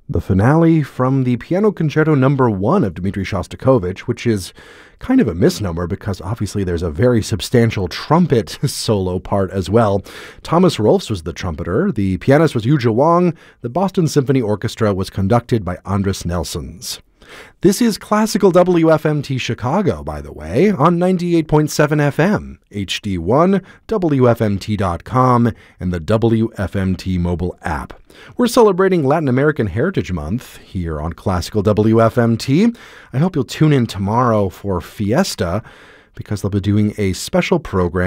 The finale from the Piano Concerto No. 1 of Dmitri Shostakovich, which is kind of a misnomer because obviously there's a very substantial trumpet solo part as well. Thomas Rolfs was the trumpeter, the pianist was Yuzha Wang, the Boston Symphony Orchestra was conducted by Andris Nelsons. This is Classical WFMT Chicago, by the way, on 98.7 FM, HD1, WFMT.com, and the WFMT mobile app. We're celebrating Latin American Heritage Month here on Classical WFMT. I hope you'll tune in tomorrow for Fiesta, because they'll be doing a special program